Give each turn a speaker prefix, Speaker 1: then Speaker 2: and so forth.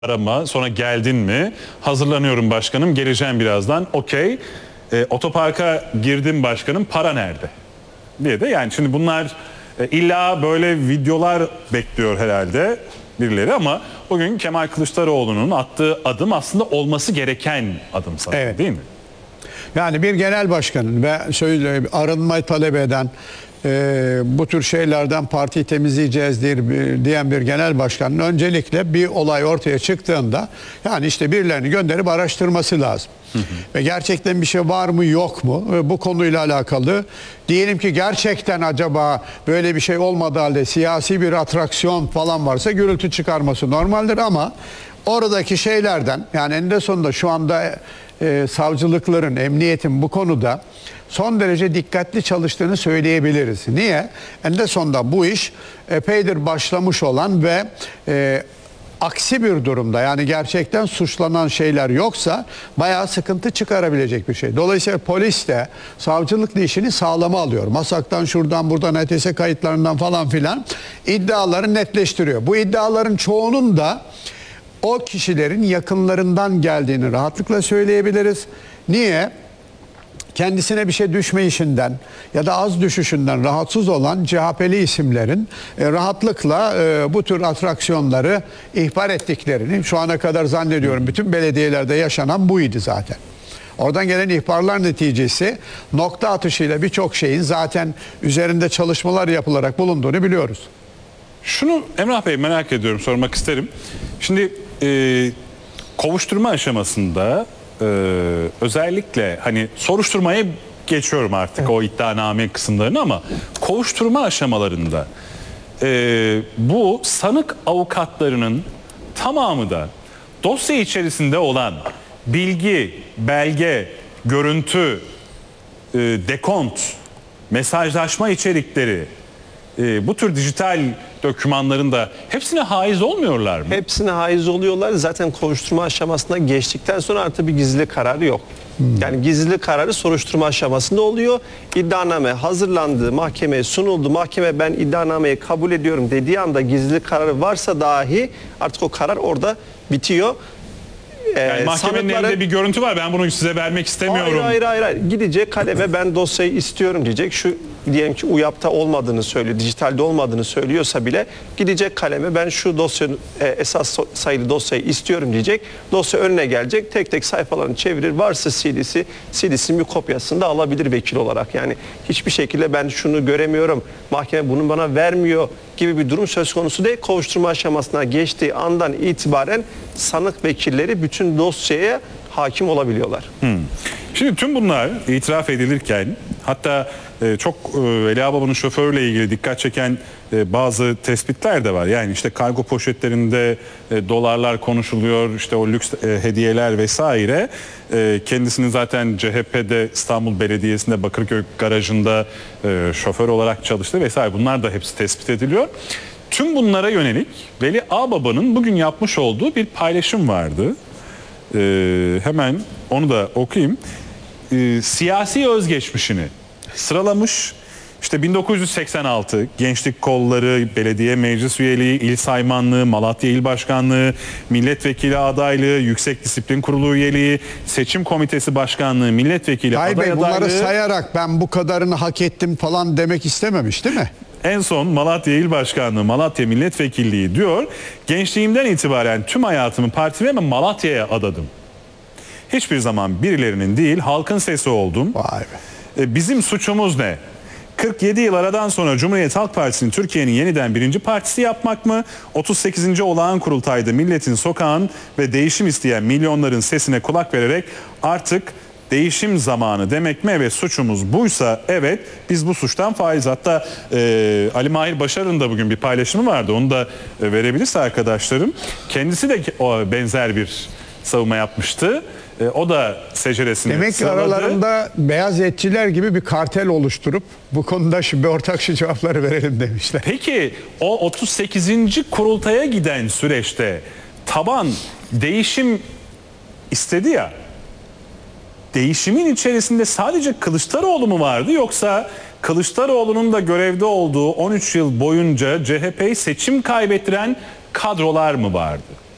Speaker 1: arama, sonra geldin mi? Hazırlanıyorum başkanım, geleceğim birazdan. Okey. Otoparka girdim başkanım, para nerede? Diye de yani şimdi bunlar illa böyle videolar bekliyor herhalde birileri ama bugün Kemal Kılıçdaroğlu'nun attığı adım aslında olması gereken adım sanırım,
Speaker 2: evet,
Speaker 1: değil mi?
Speaker 2: Yani bir genel başkanın ve arınmayı talep eden bu tür şeylerden parti temizleyeceğiz diyen bir genel başkanın öncelikle bir olay ortaya çıktığında yani işte birilerini gönderip araştırması lazım. Ve gerçekten bir şey var mı yok mu bu konuyla alakalı diyelim ki gerçekten acaba böyle bir şey olmadığı halde siyasi bir atraksiyon falan varsa gürültü çıkarması normaldir ama oradaki şeylerden yani eninde sonunda şu anda savcılıkların, emniyetin bu konuda son derece dikkatli çalıştığını söyleyebiliriz. Niye? Eninde sonunda bu iş epeydir başlamış olan ve aksi bir durumda yani gerçekten suçlanan şeyler yoksa bayağı sıkıntı çıkarabilecek bir şey. Dolayısıyla polis de savcılık da işini sağlama alıyor. Masaktan şuradan buradan HTS kayıtlarından falan filan iddiaları netleştiriyor. Bu iddiaların çoğunun da o kişilerin yakınlarından geldiğini rahatlıkla söyleyebiliriz. Niye? Kendisine bir şey düşmeyişinden ya da az düşüşünden rahatsız olan CHP'li isimlerin rahatlıkla bu tür atraksiyonları ihbar ettiklerini şu ana kadar zannediyorum bütün belediyelerde yaşanan buydu zaten. Oradan gelen ihbarlar neticesi nokta atışıyla birçok şeyin zaten üzerinde çalışmalar yapılarak bulunduğunu biliyoruz.
Speaker 1: Şunu Emrah Bey merak ediyorum, sormak isterim. Şimdi kovuşturma aşamasında özellikle hani soruşturmaya geçiyorum artık, evet, o iddianame kısımlarını ama kovuşturma aşamalarında bu sanık avukatlarının tamamı da dosya içerisinde olan bilgi, belge, görüntü, dekont, mesajlaşma içerikleri, bu tür dijital dokümanların da hepsine haiz olmuyorlar mı?
Speaker 3: Hepsine haiz oluyorlar. Zaten kovuşturma aşamasına geçtikten sonra artık bir gizli kararı yok. Yani gizli kararı soruşturma aşamasında oluyor. İddianame hazırlandı, mahkemeye sunuldu. Mahkeme ben iddianameyi kabul ediyorum dediği anda gizli kararı varsa dahi artık o karar orada bitiyor.
Speaker 1: Yani mahkemenin elinde bir görüntü var. Ben bunu size vermek istemiyorum.
Speaker 3: Hayır. Gidecek kaleme ben dosyayı istiyorum diyecek. Şu diyelim ki UYAP'ta olmadığını söylüyor, dijitalde olmadığını söylüyorsa bile gidecek kaleme ben şu dosyanın esas sayılı dosyayı istiyorum diyecek. Dosya önüne gelecek. Tek tek sayfalarını çevirir. Varsa CD'sinin bir kopyasını da alabilir vekil olarak. Yani hiçbir şekilde ben şunu göremiyorum, mahkeme bunu bana vermiyor gibi bir durum söz konusu değil. Kovuşturma aşamasına geçtiği andan itibaren sanık vekilleri bütün dosyaya hakim olabiliyorlar.
Speaker 1: Şimdi tüm bunlar itiraf edilirken hatta çok Veli Ağababa'nın şoförüyle ilgili dikkat çeken bazı tespitler de var. Yani işte kargo poşetlerinde dolarlar konuşuluyor, işte o lüks hediyeler vesaire. Kendisinin zaten CHP'de İstanbul Belediyesi'nde Bakırköy garajında şoför olarak çalıştı vesaire. Bunlar da hepsi tespit ediliyor. Tüm bunlara yönelik Veli Ağababa'nın bugün yapmış olduğu bir paylaşım vardı. Hemen onu da okuyayım. Siyasi özgeçmişini sıralamış. İşte 1986 gençlik kolları, belediye meclis üyeliği, il saymanlığı, Malatya il başkanlığı, milletvekili adaylığı, yüksek disiplin kurulu üyeliği, seçim komitesi başkanlığı, milletvekili aday adaylığı.
Speaker 2: Bunları sayarak ben bu kadarını hak ettim falan demek istememiş değil mi?
Speaker 1: En son Malatya İl Başkanlığı, Malatya Milletvekilliği diyor. Gençliğimden itibaren tüm hayatımı partime ve Malatya'ya adadım. Hiçbir zaman birilerinin değil, halkın sesi oldum.
Speaker 2: Vay be.
Speaker 1: Bizim suçumuz ne? 47 yıl aradan sonra Cumhuriyet Halk Partisi'nin Türkiye'nin yeniden birinci partisi yapmak mı? 38. olağan kurultayda milletin, sokağın ve değişim isteyen milyonların sesine kulak vererek artık değişim zamanı demek mi? Evet, suçumuz buysa evet, biz bu suçtan faiz. Hatta Ali Mahir Başar'ın da bugün bir paylaşımı vardı. Onu da verebilirse arkadaşlarım. Kendisi de benzer bir savunma yapmıştı. O da seceresini
Speaker 2: demek ki
Speaker 1: sıraladı.
Speaker 2: Aralarında beyaz etçiler gibi bir kartel oluşturup bu konuda bir ortak şu cevapları verelim demişler.
Speaker 1: Peki o 38. kurultaya giden süreçte taban değişim istedi ya. Değişimin içerisinde sadece Kılıçdaroğlu mu vardı, yoksa Kılıçdaroğlu'nun da görevde olduğu 13 yıl boyunca CHP'yi seçim kaybettiren kadrolar mı vardı?